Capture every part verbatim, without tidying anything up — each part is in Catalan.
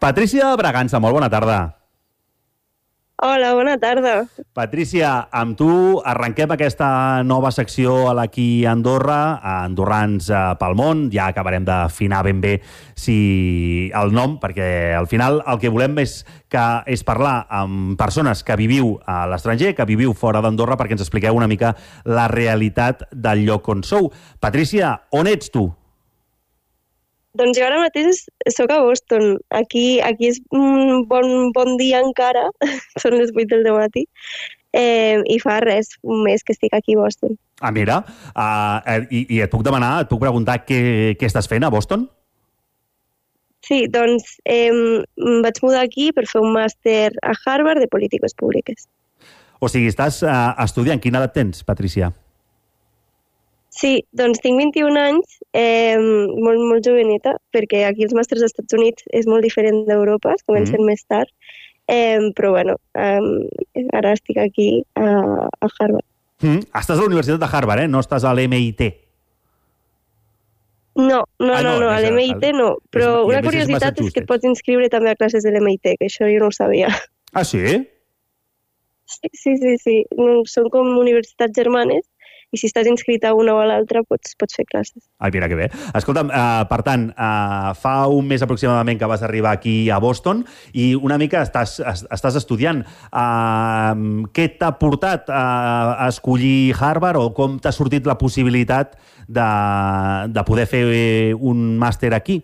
Patrícia Bragança, molt bona tarda. Hola, bona tarda. Patrícia, amb tu arrenquem aquesta nova secció a l'Aquí Andorra, a Andorrans pel món. Ja acabarem d'afinar ben bé si el nom, perquè al final el que volem és, que, és parlar amb persones que viviu a l'estranger, que viviu fora d'Andorra, perquè ens expliqueu una mica la realitat del lloc on sou. Patrícia, on ets tu? Doncs jo ara mateix soc a Boston. Aquí, aquí és un bon, bon dia encara, són les vuit del matí, eh, i fa res, un mes que estic aquí a Boston. Ah, mira, uh, i, i et puc demanar, et puc preguntar què, què estàs fent a Boston? Sí, doncs eh, em vaig mudar aquí per fer un màster a Harvard de Polítiques Públiques. O sigui, estàs uh, estudiant. Quina edat tens, Patrícia? Sí, doncs tinc vint-i-un anys, eh, molt, molt joveneta, perquè aquí els màsters als Estats Units és molt diferent d'Europa, es comencen mm. més tard, eh, però bueno, eh, ara estic aquí a, a Harvard. Mm. Estàs a la Universitat de Harvard, eh? No estàs a l'M I T. No, no, ah, no, no, a l'M I T no, però és, una curiositat és, és que et pots inscriure també a classes de l'M I T, que això jo no ho sabia. Ah, sí? Sí, sí, sí, sí. Són com universitats germanes, i si estàs inscrit a una o a l'altra pots, pots fer classes. Ai, mira que bé. Escolta'm, uh, per tant, uh, fa un mes aproximadament que vas arribar aquí a Boston i una mica estàs, estàs estudiant. Uh, què t'ha portat a, a escollir Harvard o com t'ha sortit la possibilitat de, de poder fer un màster aquí?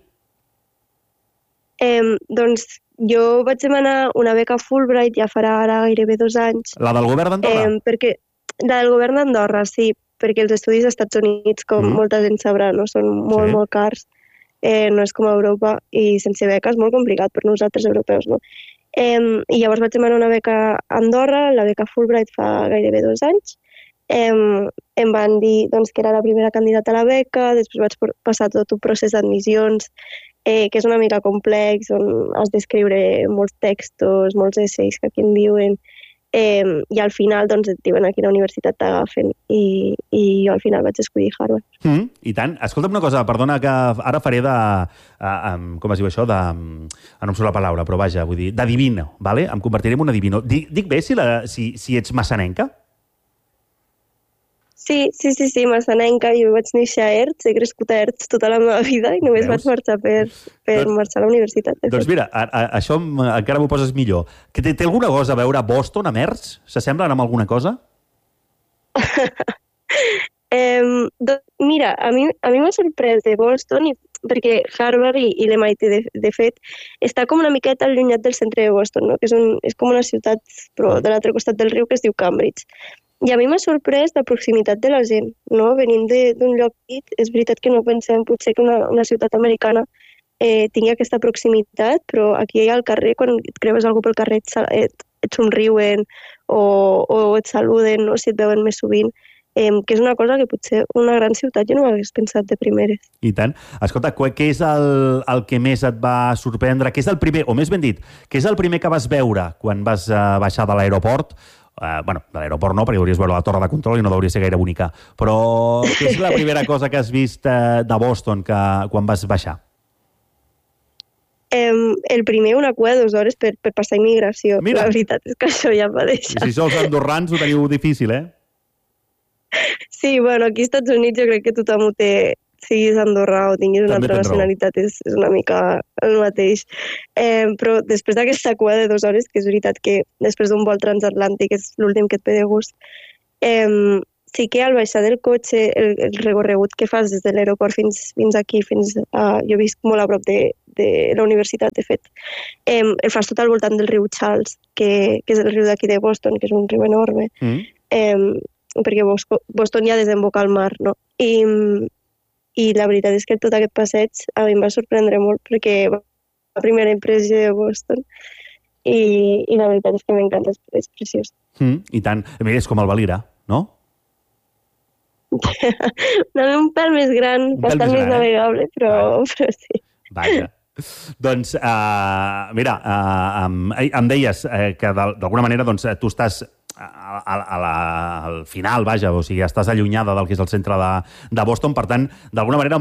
Eh, doncs jo vaig demanar una beca Fulbright, ja farà ara gairebé dos anys. La del govern d'Andorra? Eh, perquè La del govern d'Andorra, sí, perquè els estudis als Estats Units, com mm. molta gent sabrà, no són molt, sí. molt cars, eh, no és com a Europa, i sense beca és molt complicat per nosaltres europeus, no? Eh, I llavors vaig demanar una beca a Andorra, la beca Fulbright fa gairebé dos anys, eh, em van dir doncs, que era la primera candidata a la beca, després vaig passar tot un procés d'admissions, eh, que és una mica complex, on has d'escriure molts textos, molts essays que aquí en diuen, Eh, i al final doncs, et diuen aquí a la universitat t'agafen i, i jo al final vaig escollir Harvard. Mm, I tant. Escolta'm una cosa, perdona que ara faré de... Uh, um, com es diu això? De, um, no em surt la paraula, però vaja, vull dir, d'adivino, ¿vale? Em convertiré en un adivino. Dic, dic bé si, la, si, si ets massanenca? Sí, sí, sí, sí, massanenca. Jo vaig néixer a Erts, he crescut a Erts tota la meva vida i només Veus? vaig marxar per, per doncs, marxar a la universitat. Doncs mira, a, a, això encara m'ho poses millor. Que té, té alguna cosa a veure Boston amb Erts? S'assemblen amb alguna cosa? eh, doncs, mira, a mi, a mi m'ha sorprès de Boston i, perquè Harvard i, i l'M I T, de, de fet, està com una miqueta allunyat del centre de Boston, no? Que és, un, és com una ciutat, però de l'altre costat del riu, que es diu Cambridge. I a mi m'ha sorprès la proximitat de la gent, no? Venint d'un lloc petit, és veritat que no pensem potser que una, una ciutat americana eh, tingui aquesta proximitat, però aquí al carrer, quan et creus algú pel carrer, et, et, et somriuen o, o et saluden, no? Si et veuen més sovint, eh, que és una cosa que potser una gran ciutat jo no ho hagués pensat de primeres. I tant. Escolta, què és el, el que més et va sorprendre? Què és el primer, o més ben dit, què és el primer que vas veure quan vas uh, baixar de l'aeroport? Uh, bueno, de l'aeroport no, perquè hauries veure la torre de control i no hauria ser gaire bonica. Però què és la primera cosa que has vist uh, de Boston que, quan vas baixar? Um, el primer, una cua de dues hores per, per passar immigració. Mira. La veritat és que això ja va deixar. I si sous andorrans ho teniu difícil, eh? Sí, bueno, aquí als Estats Units jo crec que tothom ho té, siguis andorrà o tinguis una altra nacionalitat, és, és una mica el mateix. Eh, però després d'aquesta cua de dues hores, que és veritat que després d'un vol transatlàntic és l'últim que et ve de gust, eh, sí que al baixar del cotxe, el, el recorregut que fas des de l'aeroport fins, fins aquí, fins a, jo visc molt a prop de, de la universitat, de fet, eh, el fas tot al voltant del riu Charles, que, que és el riu d'aquí de Boston, que és un riu enorme, mm. eh, perquè Boston ja desemboca al mar, no? I, i la veritat és que tot aquest passeig a mi em va sorprendre molt, perquè va la primera impressió de Boston i, i la veritat és que m'encanta, és preciós. Mm, I tant. Mira, és com el Valira, no? No, un pèl més gran, un bastant més, més navegable, eh? però, però sí. Vaja. Doncs, uh, mira, uh, um, em deies uh, que d'alguna manera doncs, tu estàs a, a, a la, al final, vaja, o sigui, estàs allunyada del que és el centre de, de Boston, per tant, d'alguna manera